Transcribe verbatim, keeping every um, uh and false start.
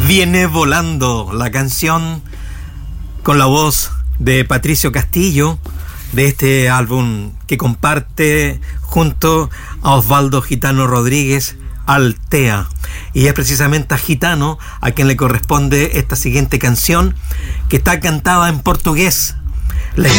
Viene volando la canción con la voz de Patricio Castillo de este álbum que comparte junto a Osvaldo Gitano Rodríguez, Altea. Y es precisamente a Gitano a quien le corresponde esta siguiente canción, que está cantada en portugués. La